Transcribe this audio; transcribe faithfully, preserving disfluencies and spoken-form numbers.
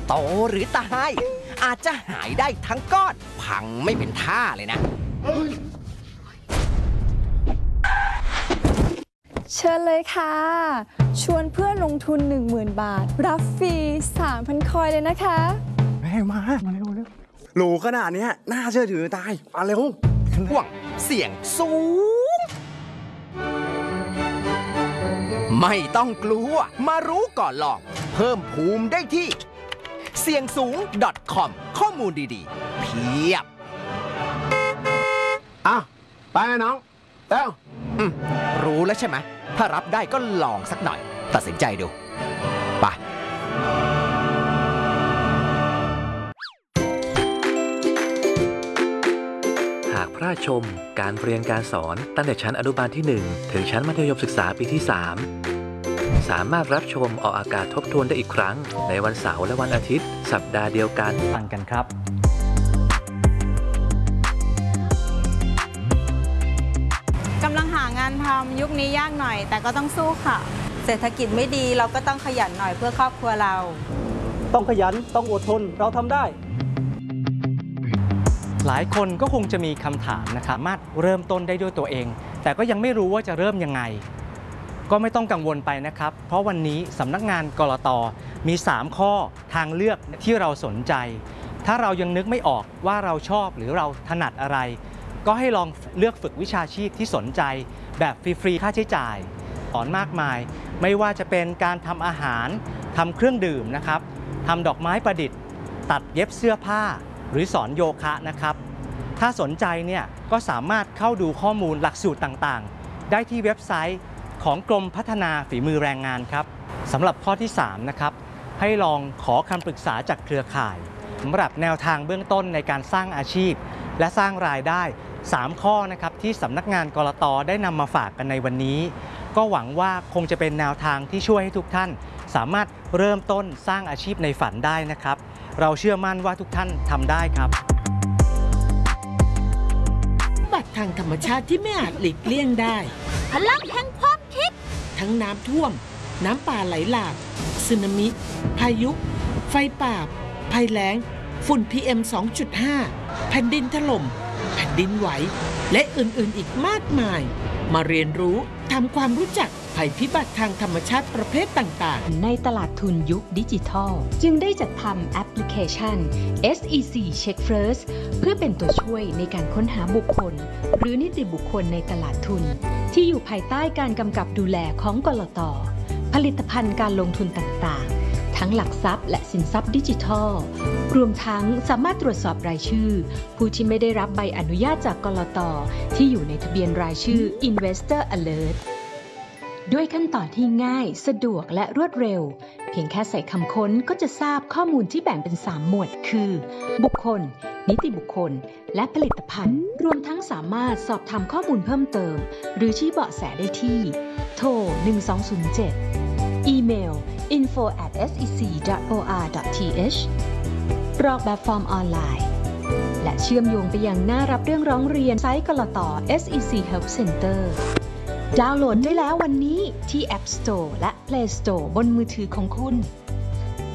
โตหรือตายอาจจะหายได้ทั้งก้อนพังไม่เป็นท่าเลยนะเชิญเลยค่ะชวนเพื่อนลงทุน หนึ่งหมื่น บาทรับฟรี สามพัน คอยเลยนะคะแม่มามาเร็วเร็วหรูขนาดนี้น่าเชื่อถือตายมาเร็วห่วงเสี่ยงสูงไม่ต้องกลัวมารู้ก่อนลองเพิ่มภูมิได้ที่เสี่ยงสูง .com ข้อมูลดีๆเพียบอ้าวไปน้องเต้ารู้แล้วใช่ไหมถ้ารับได้ก็ลองสักหน่อยตัดสินใจดูไปหากพลาดชมการเรียนการสอนตั้งแต่ชั้นอนุบาลที่หนึ่งถึงชั้นมัธยมศึกษาปีที่สามสามารถรับชมออกอากาศทบทวนได้อีกครั้งในวันเสาร์และวันอาทิตย์สัปดาห์เดียวกันฟังกันครับกำลังหางานทำยุคนี้ยากหน่อยแต่ก็ต้องสู้ค่ะเศรษฐกิจไม่ดีเราก็ต้องขยันหน่อยเพื่อครอบครัวเราต้องขยันต้องอดทนเราทำได้หลายคนก็คงจะมีคำถามนะครับสามารถเริ่มต้นได้ด้วยตัวเองแต่ก็ยังไม่รู้ว่าจะเริ่มยังไงก็ไม่ต้องกังวลไปนะครับเพราะวันนี้สำนักงานกลต.มีสามข้อทางเลือกที่เราสนใจถ้าเรายังนึกไม่ออกว่าเราชอบหรือเราถนัดอะไรก็ให้ลองเลือกฝึกวิชาชีพที่สนใจแบบฟรีๆค่าใช้จ่ายสอนมากมายไม่ว่าจะเป็นการทำอาหารทำเครื่องดื่มนะครับทำดอกไม้ประดิษฐ์ตัดเย็บเสื้อผ้าหรือสอนโยคะนะครับถ้าสนใจเนี่ยก็สามารถเข้าดูข้อมูลหลักสูตรต่างๆได้ที่เว็บไซต์ของกรมพัฒนาฝีมือแรงงานครับสำหรับข้อที่สามนะครับให้ลองขอคำปรึกษาจากเครือข่ายสำหรับแนวทางเบื้องต้นในการสร้างอาชีพและสร้างรายได้สามข้อนะครับที่สำนักงานกลต.ได้นำมาฝากกันในวันนี้ก็หวังว่าคงจะเป็นแนวทางที่ช่วยให้ทุกท่านสามารถเริ่มต้นสร้างอาชีพในฝันได้นะครับเราเชื่อมั่นว่าทุกท่านทำได้ครับบัตรทางธรรมชาติที่ไม่อาจหลีกเลี่ยงได้พลังแห่งความคิดทั้งน้ำท่วมน้ำป่าไหลหลากสึนามิพายุไฟป่าภัยแล้งฝุ่น พี เอ็ม สองจุดห้า แผ่นดินถล่มแผ่นดินไหวและอื่นๆอีกมากมายมาเรียนรู้ทำความรู้จักภัยพิบัติทางธรรมชาติประเภทต่างๆในตลาดทุนยุคดิจิทัลจึงได้จัดทำแอปพลิเคชัน เอส อี ซี Check First เพื่อเป็นตัวช่วยในการค้นหาบุคคลหรือนิติบุคคลในตลาดทุนที่อยู่ภายใต้การกำกับดูแลของกลต.ผลิตภัณฑ์การลงทุนต่างๆทั้งหลักทรัพย์และสินทรัพย์ดิจิทัลรวมทั้งสามารถตรวจสอบรายชื่อผู้ที่ไม่ได้รับใบอนุญาตจากกลต.ที่อยู่ในทะเบียนรายชื่อ Investor Alert ด้วยขั้นตอนที่ง่ายสะดวกและรวดเร็วเพียงแค่ใส่คำค้นก็จะทราบข้อมูลที่แบ่งเป็นสามหมวดคือบุคคลนิติบุคคลและผลิตภัณฑ์รวมทั้งสามารถสอบถามข้อมูลเพิ่มเติมหรือชี้เบาะแสได้ที่โทรหนึ่งสองศูนย์เจ็ดอีเมล อินโฟ แอท เอส อี ซี ดอท โอ อาร์ ดอท ที เอช กรอกแบบฟอร์มออนไลน์และเชื่อมโยงไปยังหน้ารับเรื่องร้องเรียนไซต์กลต. เอส อี ซี Help Center ดาวน์โหลดได้แล้ววันนี้ที่ App Store และ Play Store บนมือถือของคุณ